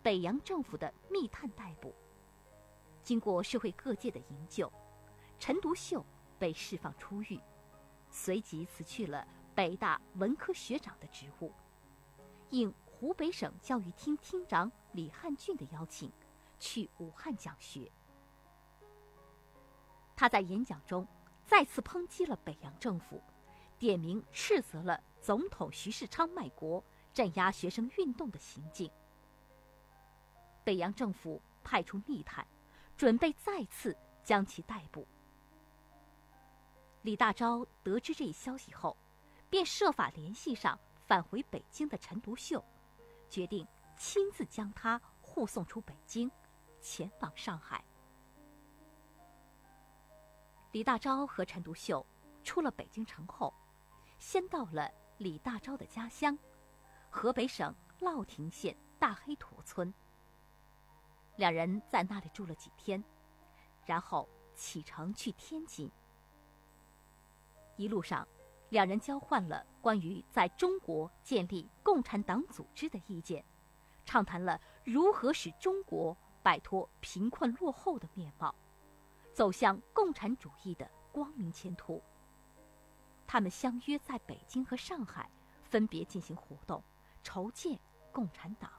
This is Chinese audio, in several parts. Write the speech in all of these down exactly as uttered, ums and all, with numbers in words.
北洋政府的密探逮捕。经过社会各界的营救，陈独秀被释放出狱，随即辞去了北大文科学长的职务，应湖北省教育厅厅长李汉俊的邀请，去武汉讲学。他在演讲中再次抨击了北洋政府，点名斥责了总统徐世昌卖国、镇压学生运动的行径。北洋政府派出密探，准备再次将其逮捕。李大钊得知这一消息后，便设法联系上返回北京的陈独秀，决定亲自将他护送出北京，前往上海。李大钊和陈独秀出了北京城后，先到了李大钊的家乡，河北省乐亭县大黑坨村。两人在那里住了几天，然后启程去天津。一路上，两人交换了关于在中国建立共产党组织的意见，畅谈了如何使中国摆脱贫困落后的面貌，走向共产主义的光明前途。他们相约在北京和上海分别进行活动，筹建共产党。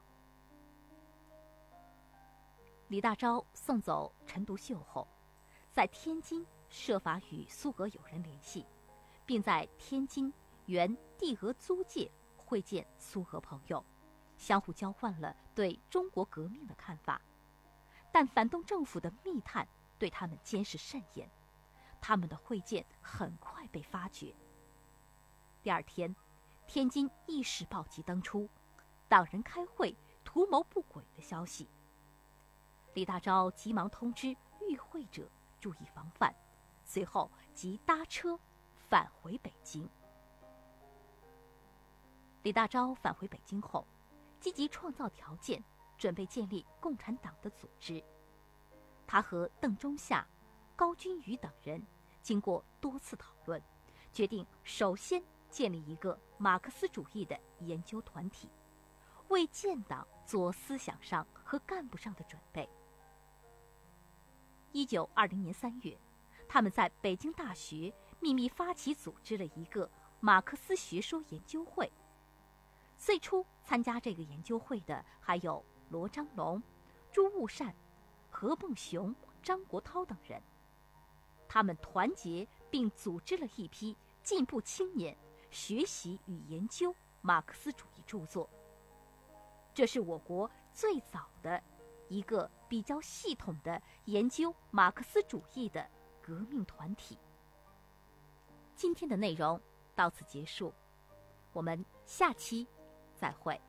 李大钊送走陈独秀后，在天津设法与苏俄友人联系，并在天津原帝俄租界会见苏俄朋友，相互交换了对中国革命的看法。但反动政府的密探对他们监视甚严，他们的会见很快被发觉。第二天，天津议事报即登出党人开会图谋不轨的消息。李大钊急忙通知与会者注意防范，随后即搭车返回北京。李大钊返回北京后，积极创造条件，准备建立共产党的组织。他和邓中夏、高君宇等人经过多次讨论，决定首先建立一个马克思主义的研究团体，为建党做思想上和干部上的准备。一九二零年三月，他们在北京大学秘密发起组织了一个马克思学说研究会。最初参加这个研究会的还有罗章龙、朱兀善、何蹦雄、张国焘等人。他们团结并组织了一批进步青年，学习与研究马克思主义著作。这是我国最早的一个比较系统的研究马克思主义的革命团体。今天的内容到此结束，我们下期再会。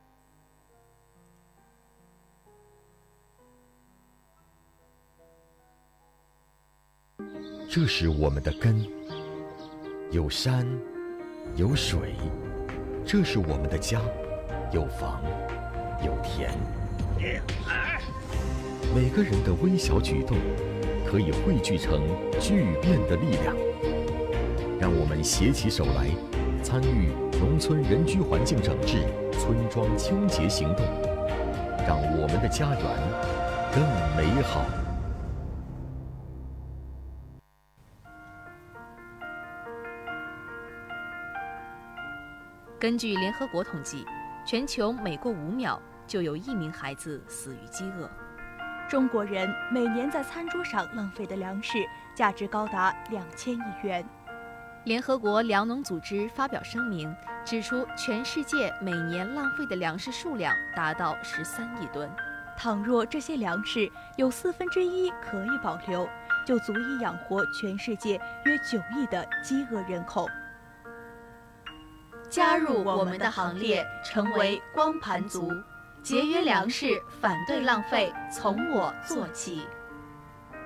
这是我们的根，有山有水，这是我们的家，有房有田。每个人的微小举动可以汇聚成巨变的力量。让我们携起手来，参与农村人居环境整治、村庄清洁行动，让我们的家园更美好。 根据联合国统计，全球每过五秒就有一名孩子死于饥饿。 中国人每年在餐桌上浪费的粮食价值高达两千亿元。 联合国粮农组织发表声明，指出全世界每年浪费的粮食数量达到十三亿吨。 倘若这些粮食有四分之一可以保留，就足以养活全世界约九亿的饥饿人口。 加入我们的行列，成为光盘族，节约粮食，反对浪费，从我做起。